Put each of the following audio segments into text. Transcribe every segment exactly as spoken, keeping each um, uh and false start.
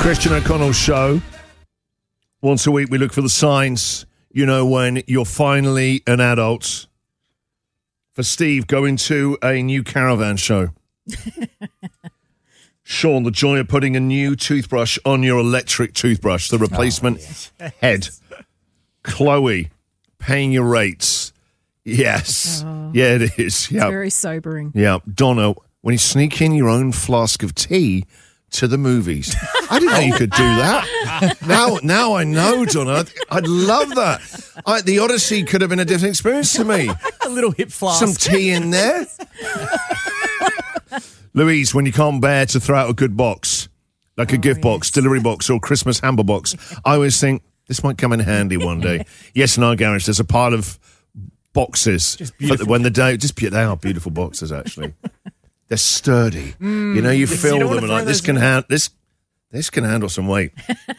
Christian O'Connell Show. Once a week we look for the signs, you know, when you're finally an adult. For Steve, going to a new caravan show. Sean, the joy of putting a new toothbrush on your electric toothbrush, the replacement oh, yes. head. Chloe, paying your rates. Yes. Oh, yeah, it is. Yeah. It's very sobering. Yeah. Donna, when you sneak in your own flask of tea to the movies. I didn't know you could do that. Now now I know, Donna. I'd love that. I, the Odyssey could have been a different experience to me. A little hip flask. Some tea in there. Louise, when you can't bear to throw out a good box, like a oh, gift yes. box, delivery box, or Christmas hamper box, I always think, this might come in handy one day. Yes, in our garage, there's a pile of boxes. Just beautiful. When the day, just they are beautiful boxes, actually. They're sturdy. Mm, you know, you yes, fill you them and like, this can, ha- this, this can handle some weight.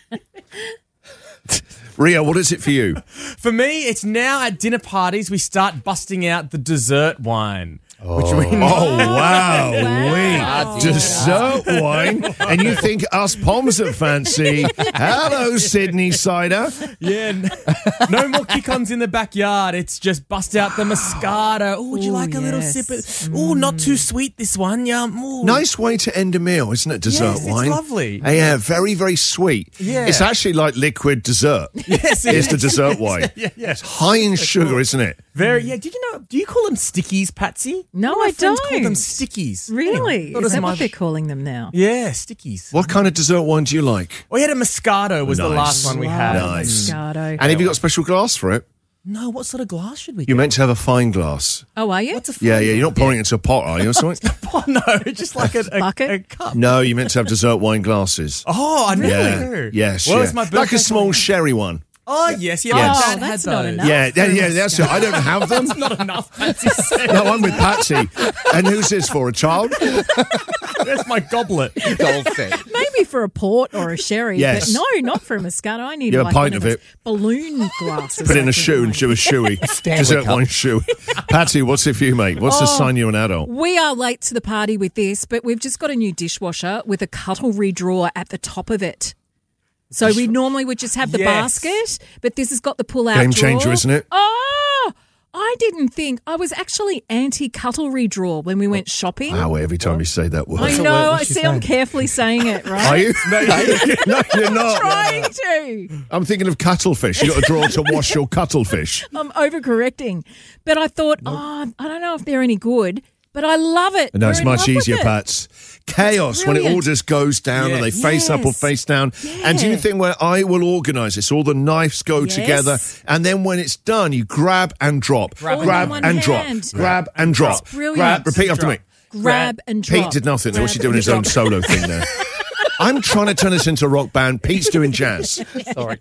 Ria, what is it for you? For me, it's now at dinner parties we start busting out the dessert wine. Oh, which we oh wow. wow. We dessert wine. And you think us Poms are fancy. Hello, Sydney cider. Yeah. No more kick-ons in the backyard. It's just bust out the Moscato. Oh, would you Ooh, like a yes. little sip of... Oh, not too sweet, this one. Yum. Ooh. Nice way to end a meal, isn't it, dessert yes, wine? It's lovely. Yeah, very, very sweet. Yeah. It's actually like liquid dessert. Yes, it is the dessert wine. yeah, yeah. It's high in sugar, isn't it? Very, yeah. Did you know, do you call them stickies, Patsy? No, My I friends don't. call them stickies. Really? Anyway, Is that my... what they're calling them now? Yeah, stickies. What kind of dessert wine do you like? We had a Moscato was Nice. the last one we had. Nice. Moscato. And have you got a special glass for it? No, what sort of glass should we get? You're meant to have a fine glass. Oh, are you? What's a Yeah, yeah. You're not pouring it into a pot, are you? Or something? Oh, no, just like a, a, Bucket? a cup. No, you're meant to have dessert wine glasses. Oh, I never Yeah. knew. Yes, Well, yeah. it's my Like a birthday small party. sherry one. Oh, yes, yeah. Yes. My Oh, dad that's had not those. enough. Yeah, yeah, yeah, that's it. I don't have them. That's not enough, Patsy said. No, I'm with Patsy. And who's this for? A child? Where's my goblet? Dolphin. Maybe for a port or a sherry. Yes. But no, not for a Moscato. I need Yeah, a like pint one of those it. balloon glasses. Put it in a I shoe and think. do a shoey. Dessert wine shoe. Patsy, what's it for you, mate? What's the Oh. sign you're an adult? We are late to the party with this, but we've just got a new dishwasher with a cutlery drawer at the top of it. So we normally would just have the Yes. basket, but this has got the pull-out Game drawer. changer, isn't it? Oh, I didn't think. I was actually anti-cutlery drawer when we went shopping. Wow, every time you say that word. I the know. word? I What's she see I'm saying? carefully saying it, right? Are you? No, no, you're not. Trying to. I'm thinking of cuttlefish. You've got a drawer to wash your cuttlefish. I'm overcorrecting. But I thought, oh, I don't know if they're any good, but I love it. No, We're it's in much love with easier, it. Pats. Chaos when it all Brilliant. just goes down and they Yes. face up or Yes. face down. And do you Yeah. think where I will organise this, all the knives go Yes. together, and then when it's done, you grab and drop, Grab All grab in one and drop, hand. grab and drop, That's brilliant. grab. Repeat after me. Grab and drop. Pete did nothing. Grab What's he doing his and own drop. solo thing there? I'm trying to turn this into a rock band. Pete's doing jazz. Sorry.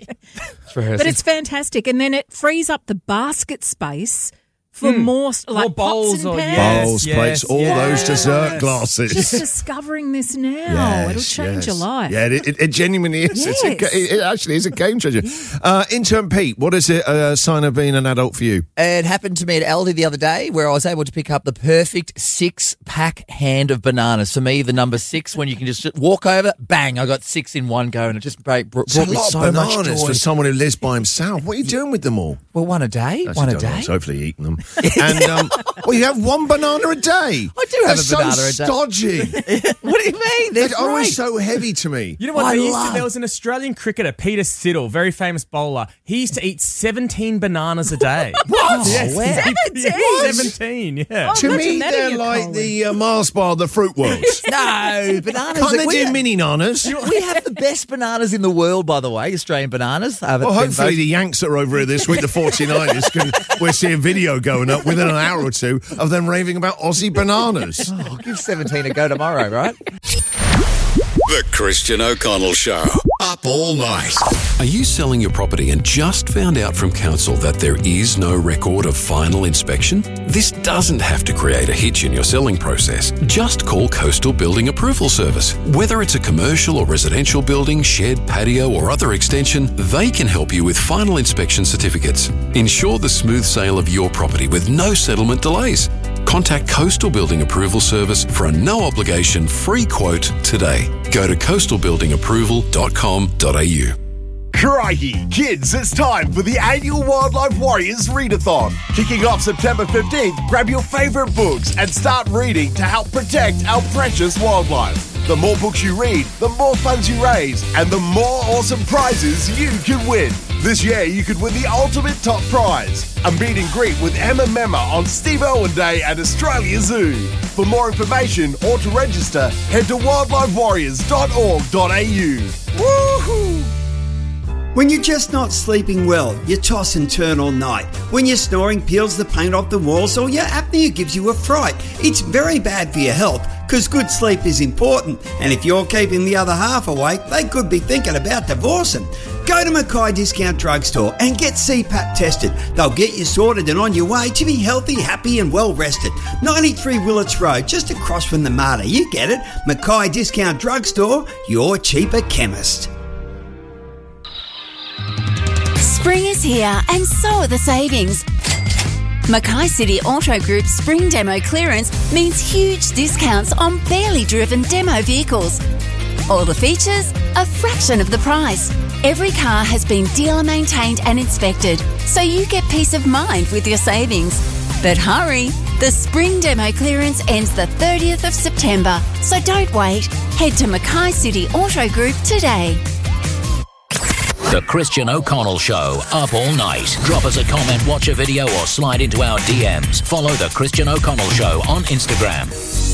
But it's fantastic. And then it frees up the basket space for more, like More bowls pots and or- pans. Yes, Bowls, yes, plates, all yes. those dessert glasses. Just discovering this now. Yes, It'll change yes. your life. Yeah, it, it, it genuinely is. It's a, Yes. ga- it actually is a game changer. Uh, intern Pete, what is it a sign of being an adult for you? It happened to me at Aldi the other day where I was able to pick up the perfect six-pack hand of bananas. For me, the number six, when you can just walk over, bang, I got six in one go, and it just brought, brought It's a me lot so of much bananas joy. for someone who lives by himself. What are you doing with them all? Well, one a day, Actually, one a don't day. know. So hopefully eating them. And um, well, you have one banana a day. I do have That's a banana so a day. stodgy. What do you mean? They're They're always great. so heavy to me. You know what? I They used love- to, there was an Australian cricketer, Peter Siddle, very famous bowler. He used to eat seventeen bananas a day. What? Yes, wow. he- seventeen? yeah, seventeen, yeah. Oh, To imagine me, that in they're your like colon. the uh, Mars bar, of the fruit world. No, bananas. Can't they we, do mini nanas? we have the best bananas in the world, by the way, Australian bananas. Uh, Well, been hopefully voted- the Yanks that are over here this week, the forty-niners, can we'll see a video going up within an hour or two of them raving about Aussie bananas. I'll give seventeen a go tomorrow, right? The Christian O'Connell Show. Up all night. Are you selling your property and just found out from council that there is no record of final inspection? This doesn't have to create a hitch in your selling process. Just call Coastal Building Approval Service. Whether it's a commercial or residential building, shed, patio or other extension, they can help you with final inspection certificates. Ensure the smooth sale of your property with no settlement delays. Contact Coastal Building Approval Service for a no-obligation free quote today. Go to coastal building approval dot com dot a u. Crikey, kids, it's time for the annual Wildlife Warriors Readathon. Kicking off September fifteenth, grab your favourite books and start reading to help protect our precious wildlife. The more books you read, the more funds you raise, and the more awesome prizes you can win. This year, you could win the ultimate top prize, a meet and greet with Emma Memma on Steve Irwin Day at Australia Zoo. For more information or to register, head to wildlife warriors dot org dot a u. Woohoo! When you're just not sleeping well, you toss and turn all night. When your snoring peels the paint off the walls or your apnea gives you a fright, it's very bad for your health because good sleep is important. And if you're keeping the other half awake, they could be thinking about divorcing. Go to Mackay Discount Drugstore and get C PAP tested. They'll get you sorted and on your way to be healthy, happy and well rested. ninety-three Willits Road, just across from the Mater. You get it. Mackay Discount Drugstore, your cheaper chemist. Spring is here and so are the savings. Mackay City Auto Group's spring demo clearance means huge discounts on barely driven demo vehicles. All the features, a fraction of the price. Every car has been dealer maintained and inspected, so you get peace of mind with your savings. But hurry, the spring demo clearance ends the thirtieth of September, so don't wait. Head to Mackay City Auto Group today. The Christian O'Connell Show, up all night. Drop us a comment, watch a video or slide into our D Ms. Follow The Christian O'Connell Show on Instagram.